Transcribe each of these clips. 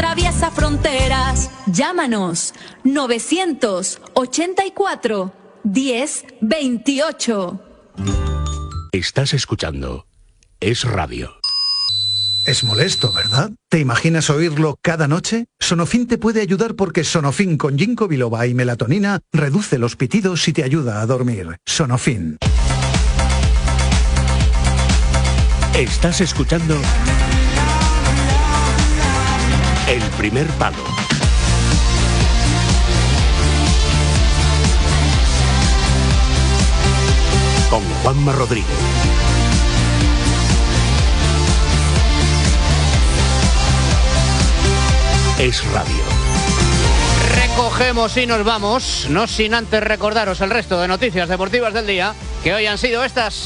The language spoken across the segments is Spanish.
atraviesa fronteras. Llámanos 984 1028. Estás escuchando Es Radio. Es molesto, ¿verdad? ¿Te imaginas oírlo cada noche? Sonofin te puede ayudar porque Sonofin con ginkgo biloba y melatonina reduce los pitidos y te ayuda a dormir. Sonofin. Estás escuchando El Primer Palo. Con Juanma Rodríguez. Es Radio. Recogemos y nos vamos, no sin antes recordaros el resto de noticias deportivas del día, que hoy han sido estas.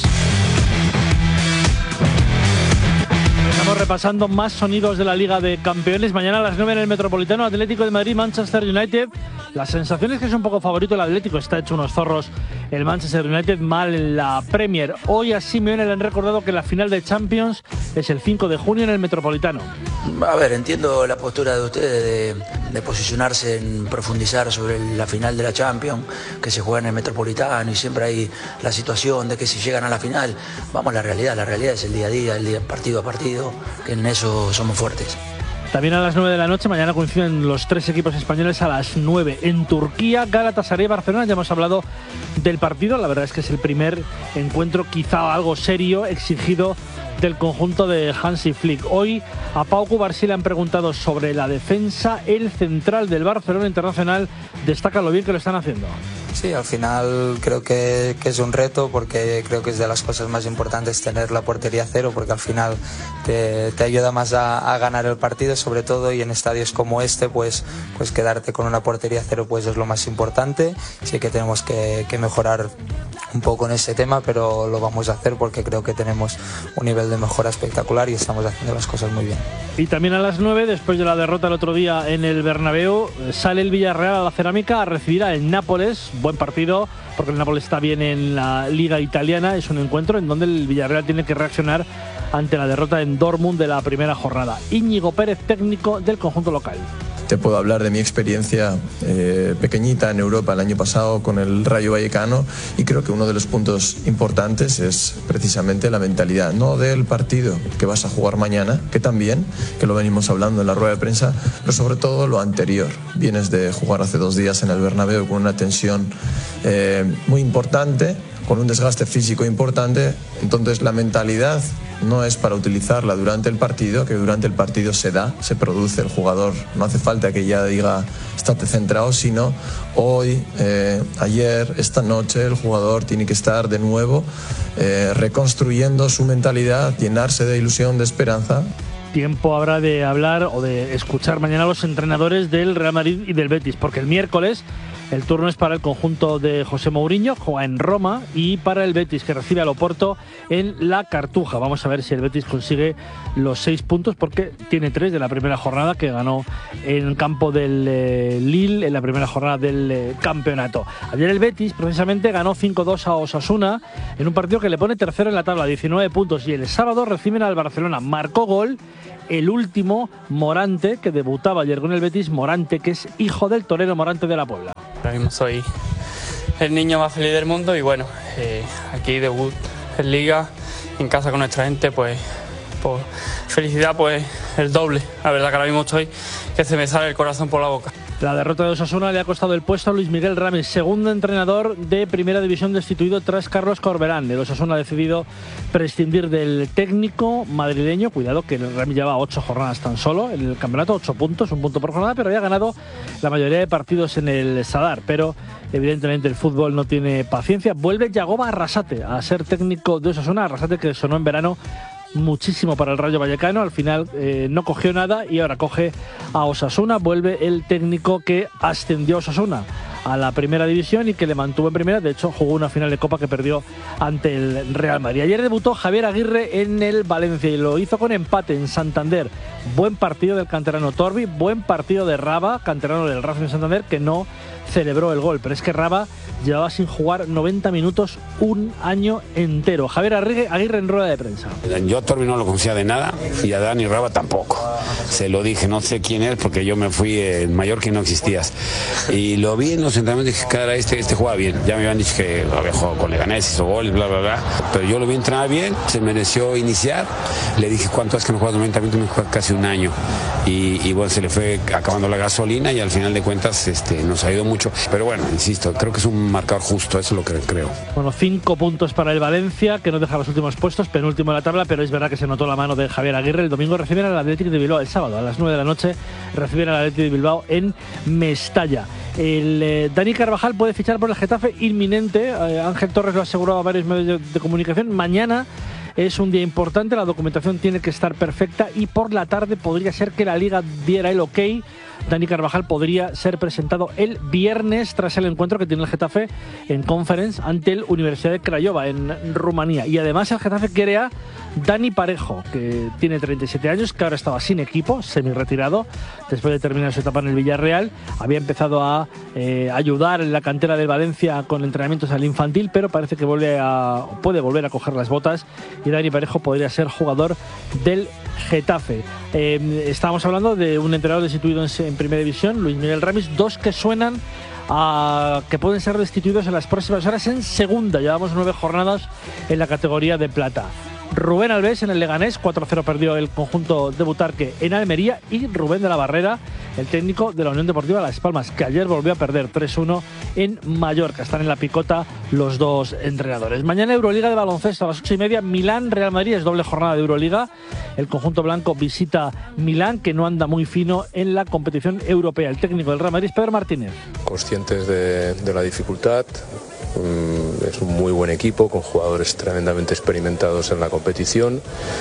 Estamos repasando más sonidos de la Liga de Campeones. Mañana a las 9 en el Metropolitano, Atlético de Madrid, Manchester United. Las sensaciones que es un poco favorito el Atlético, está hecho unos zorros el Manchester United, mal en la Premier. Hoy a Simeone le han recordado que la final de Champions es el 5 de junio en el Metropolitano. A ver, entiendo la postura de ustedes de posicionarse en profundizar sobre la final de la Champions, que se juega en el Metropolitano y siempre hay la situación de que si llegan a la final, vamos a la realidad es el día a día, el día partido a partido, que en eso somos fuertes. También a las 9 de la noche, mañana coinciden los tres equipos españoles a las 9. En Turquía, Galatasaray, Barcelona, ya hemos hablado del partido, la verdad es que es el primer encuentro quizá algo serio, exigido del conjunto de Hansi Flick. Hoy a Pau Cubarsí le han preguntado sobre la defensa, el central del Barcelona Internacional destaca lo bien que lo están haciendo. Sí, al final creo que es un reto porque creo que es de las cosas más importantes tener la portería cero porque al final te ayuda más a ganar el partido sobre todo y en estadios como este pues quedarte con una portería cero pues es lo más importante. Sí que tenemos que mejorar un poco en ese tema pero lo vamos a hacer porque creo que tenemos un nivel de mejora espectacular y estamos haciendo las cosas muy bien. Y también a las 9, después de la derrota el otro día en el Bernabéu, sale el Villarreal a la Cerámica a recibir al Nápoles. Buen partido porque el Nápoles está bien en la Liga Italiana. Es un encuentro en donde el Villarreal tiene que reaccionar ante la derrota en Dortmund de la primera jornada. Íñigo Pérez, técnico del conjunto local. Te puedo hablar de mi experiencia pequeñita en Europa el año pasado con el Rayo Vallecano y creo que uno de los puntos importantes es precisamente la mentalidad, no del partido que vas a jugar mañana, que también, que lo venimos hablando en la rueda de prensa, pero sobre todo lo anterior. Vienes de jugar hace 2 días en el Bernabéu con una tensión muy importante, con un desgaste físico importante, entonces la mentalidad no es para utilizarla durante el partido, que durante el partido se produce el jugador, no hace falta que ya diga estate centrado, sino hoy, ayer, esta noche el jugador tiene que estar de nuevo reconstruyendo su mentalidad, llenarse de ilusión, de esperanza. Tiempo habrá de hablar o de escuchar mañana a los entrenadores del Real Madrid y del Betis, porque el miércoles el turno es para el conjunto de José Mourinho, juega en Roma, y para el Betis, que recibe al Oporto en la Cartuja. Vamos a ver si el Betis consigue los 6 puntos, porque tiene 3 de la primera jornada que ganó en campo del Lille en la primera jornada del campeonato. Ayer el Betis precisamente ganó 5-2 a Osasuna en un partido que le pone tercero en la tabla, 19 puntos, y el sábado reciben al Barcelona. Marcó gol el último, Morante, que debutaba ayer con el Betis. Morante, que es hijo del torero Morante de la Puebla. Ahora mismo soy el niño más feliz del mundo y bueno, aquí debut en Liga, en casa con nuestra gente, pues felicidad pues el doble. La verdad que ahora mismo estoy que se me sale el corazón por la boca. La derrota de Osasuna le ha costado el puesto a Luis Miguel Ramis, segundo entrenador de Primera División destituido tras Carlos Corberán. El Osasuna ha decidido prescindir del técnico madrileño. Cuidado que el Ramis lleva 8 jornadas tan solo en el campeonato, 8 puntos, 1 punto por jornada, pero había ganado la mayoría de partidos en el Sadar. Pero evidentemente el fútbol no tiene paciencia. Vuelve Yagoba Arrasate a ser técnico de Osasuna. Arrasate, que sonó en verano muchísimo para el Rayo Vallecano, al final no cogió nada y ahora coge a Osasuna. Vuelve el técnico que ascendió a Osasuna, a la primera división y que le mantuvo en primera. De hecho, jugó una final de Copa que perdió ante el Real Madrid. Ayer debutó Javier Aguirre en el Valencia y lo hizo con empate en Santander. Buen partido del canterano Torbi, buen partido de Raba, canterano del Racing Santander, que no celebró el gol. Pero es que Raba llevaba sin jugar 90 minutos un año entero. Javier Aguirre en rueda de prensa. Yo a Torbi no lo conocía de nada y a Dani Raba tampoco. Se lo dije, no sé quién es porque yo me fui en Mallorca y no existías. Y lo vi en los entrenamientos y dije, cara, este juega bien. Ya me habían dicho que había jugado con Leganés, hizo goles, bla, bla, bla. Pero yo lo vi entrenar bien, se mereció iniciar. Le dije, ¿cuánto es que no juegas 90 minutos? Me juega casi un año. Y bueno, se le fue acabando la gasolina y al final de cuentas nos ayudó mucho. Pero bueno, insisto, creo que es un marcador justo, eso es lo que creo. Bueno, 5 puntos para el Valencia, que no deja los últimos puestos, penúltimo de la tabla, pero es verdad que se notó la mano de Javier Aguirre. El domingo reciben al Athletic de Bilbao, el sábado a las 9 de la noche reciben al Athletic de Bilbao en Mestalla. Dani Carvajal puede fichar por el Getafe inminente. Ángel Torres lo ha asegurado a varios medios de comunicación. Mañana es un día importante, la documentación tiene que estar perfecta y por la tarde podría ser que la Liga diera el ok. Dani Carvajal podría ser presentado el viernes tras el encuentro que tiene el Getafe en Conference ante el Universidad de Craiova en Rumanía. Y además el Getafe quiere a Dani Parejo, que tiene 37 años, que ahora estaba sin equipo, semi-retirado, después de terminar su etapa en el Villarreal. Había empezado a ayudar en la cantera del Valencia con entrenamientos al infantil, pero parece que puede volver a coger las botas y Dani Parejo podría ser jugador del Getafe. Estábamos hablando de un entrenador destituido en primera división, Luis Miguel Ramis, 2 que suenan a que pueden ser destituidos en las próximas horas en segunda. Llevamos 9 jornadas en la categoría de plata. Rubén Alves en el Leganés, 4-0 perdió el conjunto de Butarque en Almería, y Rubén de la Barrera, el técnico de la Unión Deportiva Las Palmas, que ayer volvió a perder 3-1 en Mallorca. Están en la picota los dos entrenadores. Mañana Euroliga de baloncesto a las 8:30, Milán-Real Madrid, es doble jornada de Euroliga. El conjunto blanco visita Milán, que no anda muy fino en la competición europea. El técnico del Real Madrid, Pedro Martínez. Conscientes de la dificultad. Es un muy buen equipo con jugadores tremendamente experimentados en la competición.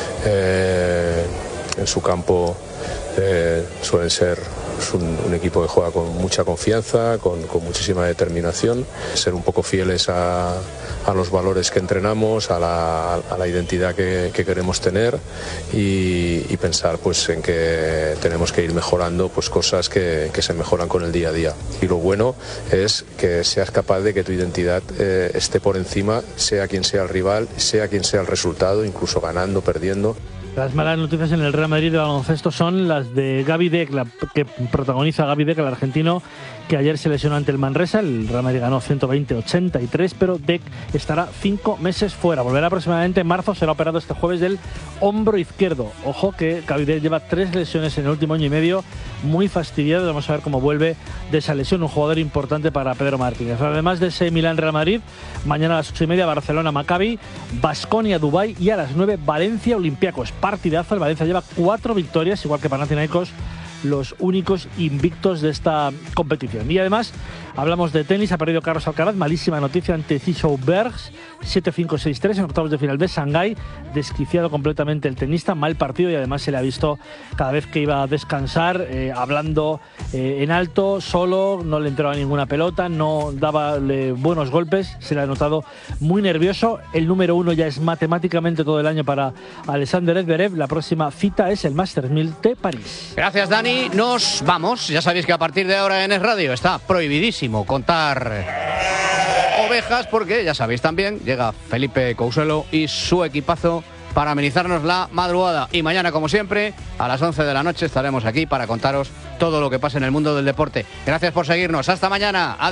En su campo suelen ser un equipo que juega con mucha confianza, con muchísima determinación. Ser un poco fieles a los valores que entrenamos, a la identidad que queremos tener y pensar pues en que tenemos que ir mejorando pues cosas que se mejoran con el día a día. Y lo bueno es que seas capaz de que tu identidad esté por encima, sea quien sea el rival, sea quien sea el resultado, incluso ganando, perdiendo. Las malas noticias en el Real Madrid de baloncesto son las de Gaby Deck, que protagoniza Gaby Deck, el argentino, que ayer se lesionó ante el Manresa. El Real Madrid ganó 120-83, pero Deck estará 5 meses fuera. Volverá aproximadamente en marzo, será operado este jueves del hombro izquierdo. Ojo que Gaby Deck lleva 3 lesiones en el último año y medio, muy fastidiado. Vamos a ver cómo vuelve de esa lesión, un jugador importante para Pedro Martínez. Además de ese Milán-Real Madrid, mañana a las 8:30 Barcelona-Maccabi, Baskonia-Dubái y a las 9 Valencia-Olympiacos. Partidazo, el Valencia lleva 4 victorias, igual que Panathinaikos, los únicos invictos de esta competición. Y además hablamos de tenis, ha perdido Carlos Alcaraz, malísima noticia ante Tissot Bergs, 7-5, 6-3 en octavos de final de Shanghái, desquiciado completamente el tenista, mal partido, y además se le ha visto cada vez que iba a descansar hablando en alto, solo, no le entraba ninguna pelota, no daba buenos golpes, se le ha notado muy nervioso. El número 1 ya es matemáticamente todo el año para Alexander Zverev. La próxima cita es el Masters 1000 de París. Gracias, Dani. Nos vamos. Ya sabéis que a partir de ahora en Es Radio está prohibidísimo contar ovejas, porque ya sabéis también, llega Felipe Cousuelo y su equipazo para amenizarnos la madrugada. Y mañana, como siempre, a las 11 de la noche estaremos aquí para contaros todo lo que pasa en el mundo del deporte. Gracias por seguirnos. Hasta mañana. Adiós.